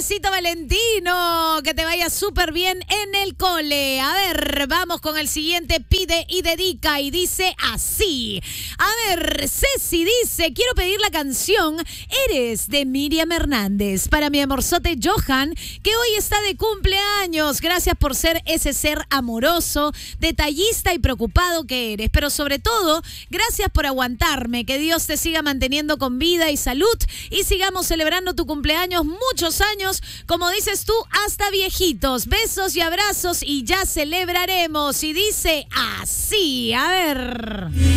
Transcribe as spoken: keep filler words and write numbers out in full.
Besito Valentino, que te vaya súper bien en el cole. A ver, vamos con el siguiente, pide y dedica y dice así. A ver, Ceci dice, quiero pedir la canción Eres de Miriam Hernández para mi amorzote Johan, que hoy está de cumpleaños. Gracias por ser ese ser amoroso, detallista y preocupado que eres, pero sobre todo, gracias por aguantarme. Que Dios te siga manteniendo con vida y salud y sigamos celebrando tu cumpleaños muchos años, como dices tú, hasta viejitos. Besos y abrazos y ya celebraremos. Y dice así, a ver.